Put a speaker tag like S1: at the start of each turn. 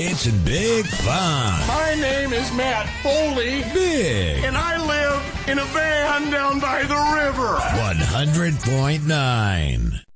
S1: It's big fun.
S2: My name is Matt Foley.
S1: Big.
S2: And I live in a van down by the river.
S1: 100.9.